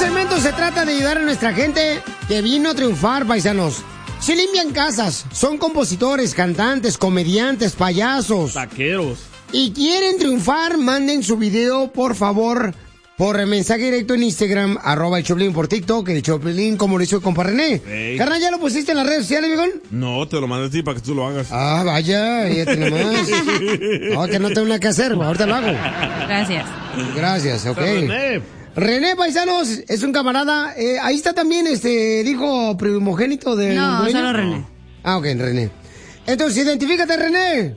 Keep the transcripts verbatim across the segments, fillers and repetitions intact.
segmento se trata de ayudar a nuestra gente que vino a triunfar, paisanos. Si limpian casas, son compositores, cantantes, comediantes, payasos. Taqueros. Y quieren triunfar, manden su video, por favor, por mensaje directo en Instagram, arroba el Choplin, por TikTok, el Choplin, como lo hizo con Parrené. Hey. Carnal, ¿ya lo pusiste en las redes sociales, viejón? No, te lo mandé a ti para que tú lo hagas. Ah, vaya, ya tenemos más. No, que no tengo nada que hacer, ahorita lo hago. Gracias. Gracias, ok. René. René, paisanos, es un camarada. Eh, ahí está también este, el hijo primogénito de... No, dueño. solo René. Ah, ok, René. Entonces, identifícate, René.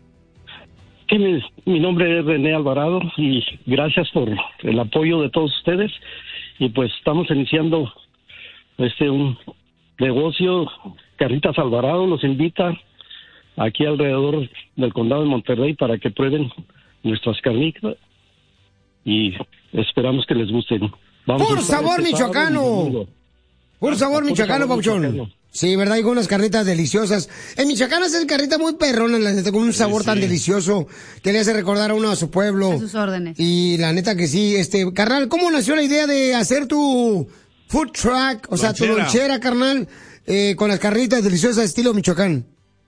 Sí, mi, mi nombre es René Alvarado y gracias por el apoyo de todos ustedes. Y pues estamos iniciando este un negocio, Carnitas Alvarado los invita aquí alrededor del condado de Monterrey para que prueben nuestras carnitas y esperamos que les gusten. Vamos Por sabor este michoacano. Por sabor michoacano, Pauchón. Sí, ¿verdad? Hay unas carnitas deliciosas. En Michoacán hacen carnitas muy perronas, la neta, con un sabor sí, sí. tan delicioso que le hace recordar a uno a su pueblo. A sus órdenes. Y la neta que sí, este, carnal, ¿cómo nació la idea de hacer tu food truck, o sea, lonchera. tu lonchera, carnal, eh, con las carnitas deliciosas de estilo Michoacán?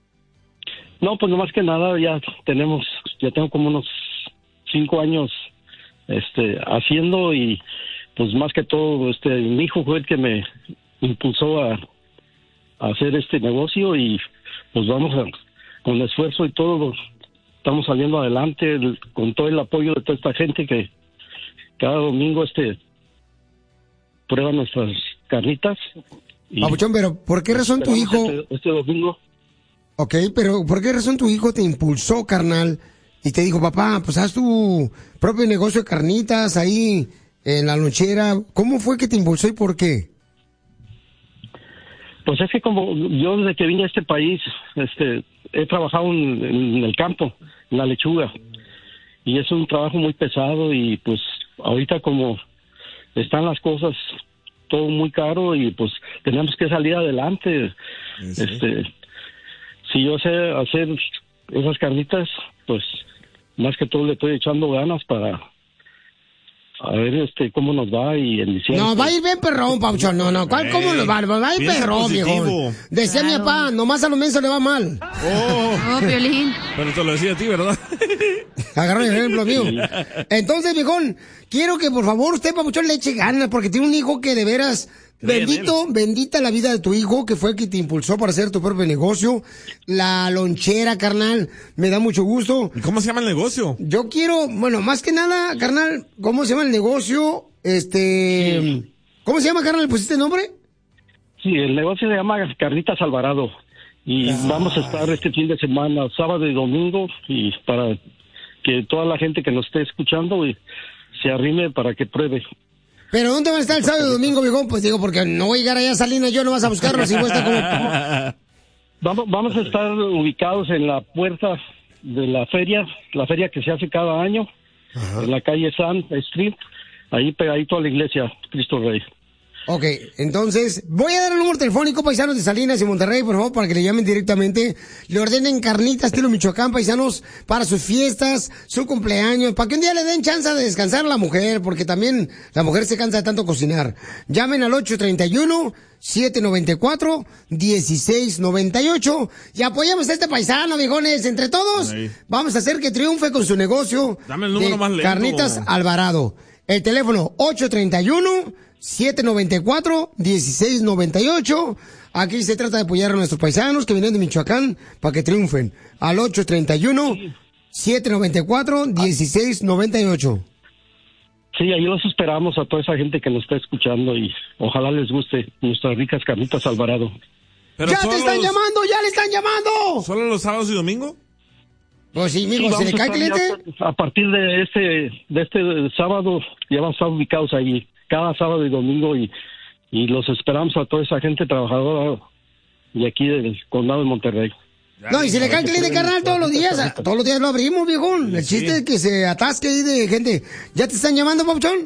No, pues no más que nada, ya tenemos, ya tengo como unos cinco años, este, haciendo y, pues más que todo, este, mi hijo fue el que me impulsó a hacer este negocio y pues vamos a, con esfuerzo y todo, estamos saliendo adelante el, con todo el apoyo de toda esta gente que cada domingo este prueba nuestras carnitas. Papuchón, pero ¿por qué razón tu hijo? Este, este domingo. Ok, pero ¿por qué razón tu hijo te impulsó, carnal? Y te dijo, papá, pues haz tu propio negocio de carnitas ahí en la lonchera. ¿Cómo fue que te impulsó y por qué? Pues es que como yo desde que vine a este país, este, he trabajado en, en el campo, en la lechuga, y es un trabajo muy pesado y pues ahorita como están las cosas todo muy caro y pues tenemos que salir adelante. Sí. Este, si yo sé hacer esas carnitas, pues más que todo le estoy echando ganas para a ver este cómo nos va y en diciembre. No, va a ir bien perrón, Pauchón. No, no, ¿cuál, cómo nos va? Va a ir perrón, viejo. Decía claro. mi papá, nomás a los mensos le va mal. Oh, oh Piolín. Pero te lo decía a ti, ¿verdad? Agarró el ejemplo mío. Entonces, viejón, quiero que por favor usted, Pauchón, le eche ganas, porque tiene un hijo que de veras... Bendito, bendita la vida de tu hijo, que fue el que te impulsó para hacer tu propio negocio. La lonchera, carnal, me da mucho gusto. ¿Y cómo se llama el negocio? Yo quiero, bueno, más que nada, carnal, ¿cómo se llama el negocio? Este, sí. ¿Cómo se llama, carnal? ¿Le pusiste el nombre? Sí, el negocio se llama Carnitas Alvarado. Y ah. vamos a estar este fin de semana, sábado y domingo, y para que toda la gente que nos esté escuchando y se arrime para que pruebe. ¿Pero dónde va a estar el sábado y domingo, viejón? Pues digo, porque no voy a llegar allá a Salinas, yo no vas a buscarlo, si cuesta como... Vamos, vamos a estar ubicados en la puerta de la feria, la feria que se hace cada año, ajá, en la calle Sun Street, ahí pegadito a la iglesia Cristo Rey. Ok, entonces, voy a dar el número telefónico, paisanos de Salinas y Monterrey, por favor, para que le llamen directamente, le ordenen carnitas estilo Michoacán, paisanos, para sus fiestas, su cumpleaños, para que un día le den chance de descansar a la mujer, porque también la mujer se cansa de tanto cocinar. Llamen al ocho treinta y uno, siete noventa y cuatro, dieciséis noventa y ocho y apoyamos a este paisano, viejones, entre todos, ahí vamos a hacer que triunfe con su negocio. Dame el número de más lento. Carnitas Alvarado. El teléfono ocho treinta y uno, siete noventa y cuatro, dieciséis noventa y ocho. Aquí se trata de apoyar a nuestros paisanos que vienen de Michoacán para que triunfen. Al ocho treinta y uno, siete noventa y cuatro, dieciséis noventa y ocho. Sí, ahí los esperamos a toda esa gente que nos está escuchando y ojalá les guste nuestras ricas carnitas Alvarado. Pero ¡ya te están los... llamando! ¡Ya le están llamando! ¿Solo los sábados y domingos? Pues sí, mijo, ¿se le cae cliente? Ya, a partir de este, de este sábado ya vamos a estar ubicados ahí, cada sábado y domingo, y, y los esperamos a toda esa gente trabajadora de aquí del condado de Monterrey. No, y si le cae cliente, carnal, todos los días, todos los días lo abrimos, viejón. El chiste es que se atasque ahí de gente. ¿Ya te están llamando, Pauchón?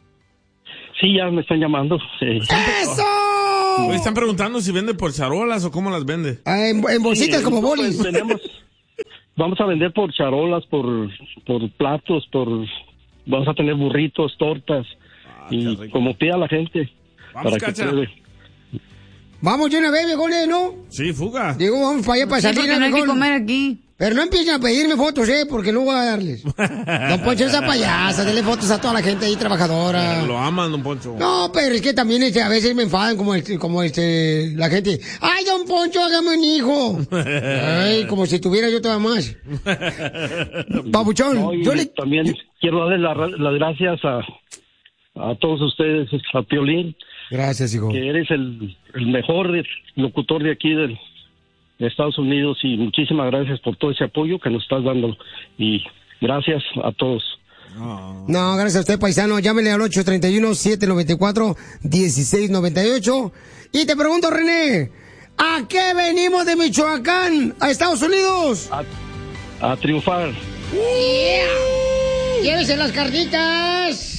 Sí, ya me están llamando. Sí. ¡Eso! Me están preguntando si vende por charolas o cómo las vende. Ah, en, en bolsitas sí, como no, bolis. Pues, tenemos, vamos a vender por charolas, por, por platos, por... Vamos a tener burritos, tortas. y como pida la gente. Vamos, para Cacha. que pruebe. Vamos de una vez, mejor, ¿no? Sí, fuga. Digo, vamos para allá, para Sí, Salinas, porque no hay que mejor. comer aquí. Pero no empiecen a pedirme fotos, ¿eh? Porque no voy a darles. Don Poncho, esa payasa, denle fotos a toda la gente ahí trabajadora. Lo aman, don Poncho. No, pero es que también este, a veces me enfadan como, este, como este, la gente. ¡Ay, don Poncho, hágame un hijo! Ay, como si tuviera yo todavía más. Papuchón, No, y yo le... también quiero darle la- las gracias a, a todos ustedes, a Piolín, Gracias, hijo. que eres el, el mejor locutor de aquí del, de Estados Unidos, y muchísimas gracias por todo ese apoyo que nos estás dando, y gracias a todos. No, gracias a usted, paisano. Llámele al ocho tres uno, siete nueve cuatro, uno seis nueve ocho. Y te pregunto, René, ¿a qué venimos de Michoacán a Estados Unidos? A triunfar. Yeah. Llévese las carnitas.